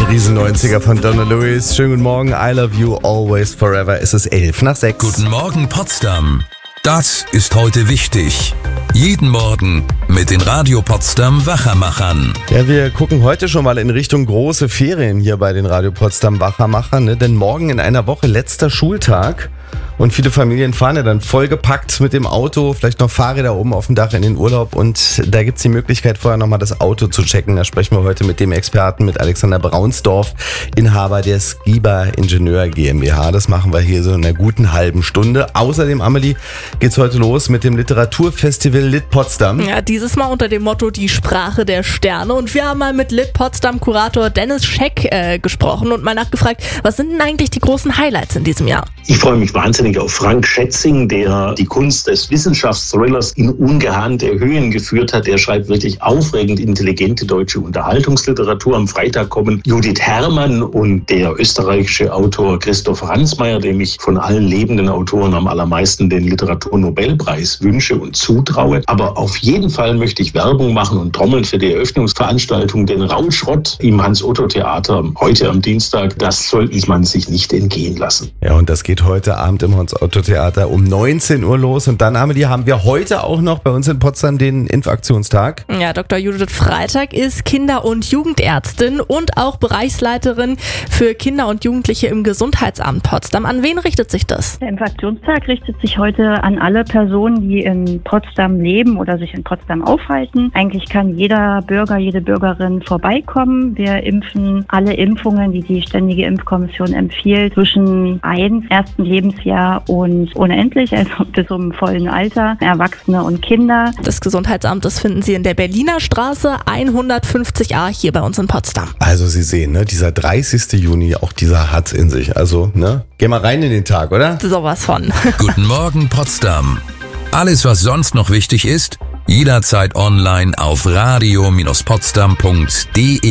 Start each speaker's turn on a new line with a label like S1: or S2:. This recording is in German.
S1: Riesen 90er von Donna Lewis. Schönen guten Morgen. I love you always forever. Es ist 5:11.
S2: Guten Morgen, Potsdam. Das ist heute wichtig. Jeden Morgen mit den Radio Potsdam Wachermachern.
S1: Ja, wir gucken heute schon mal in Richtung große Ferien hier bei den Radio Potsdam Wachermachern, ne? Denn morgen in einer Woche letzter Schultag. Und viele Familien fahren ja dann vollgepackt mit dem Auto, vielleicht noch Fahrräder oben auf dem Dach in den Urlaub. Und da gibt's die Möglichkeit, vorher nochmal das Auto zu checken. Da sprechen wir heute mit dem Experten, mit Alexander Braunsdorf, Inhaber der Skiba Ingenieur GmbH. Das machen wir hier so in einer guten halben Stunde. Außerdem, Amelie, geht's heute los mit dem Literaturfestival Lit Potsdam.
S3: Ja, dieses Mal unter dem Motto Die Sprache der Sterne. Und wir haben mal mit Lit Potsdam Kurator Dennis Scheck gesprochen und mal nachgefragt, was sind denn eigentlich die großen Highlights in diesem Jahr?
S4: Ich freue mich wahnsinnig auf Frank Schätzing, der die Kunst des Wissenschaftsthrillers in ungeahnte Höhen geführt hat. Der schreibt wirklich aufregend intelligente deutsche Unterhaltungsliteratur. Am Freitag kommen Judith Herrmann und der österreichische Autor Christoph Ransmayr, dem ich von allen lebenden Autoren am allermeisten den Literaturnobelpreis wünsche und zutraue. Aber auf jeden Fall möchte ich Werbung machen und trommeln für die Eröffnungsveranstaltung, den Rauschrott im Hans-Otto-Theater heute am Dienstag. Das sollte man sich nicht entgehen lassen.
S1: Ja, und das geht heute Abend im Hans-Otto-Theater um 19 Uhr los. Und dann, Amelie, haben wir heute auch noch bei uns in Potsdam den Impfaktionstag.
S3: Ja, Dr. Judith Freitag ist Kinder- und Jugendärztin und auch Bereichsleiterin für Kinder und Jugendliche im Gesundheitsamt Potsdam. An wen richtet sich das?
S5: Der Impfaktionstag richtet sich heute an alle Personen, die in Potsdam leben oder sich in Potsdam aufhalten. Eigentlich kann jeder Bürger, jede Bürgerin vorbeikommen. Wir impfen alle Impfungen, die die Ständige Impfkommission empfiehlt, zwischen ersten Lebensjahr und unendlich, also bis zum vollen Alter, Erwachsene und Kinder.
S3: Das Gesundheitsamt, das finden Sie in der Berliner Straße 150a hier bei uns in Potsdam.
S1: Also Sie sehen, ne, dieser 30. Juni, auch dieser hat's in sich. Also, ne, geh mal rein in den Tag, oder?
S3: Sowas von.
S2: Guten Morgen, Potsdam. Alles, was sonst noch wichtig ist, jederzeit online auf radio-potsdam.de.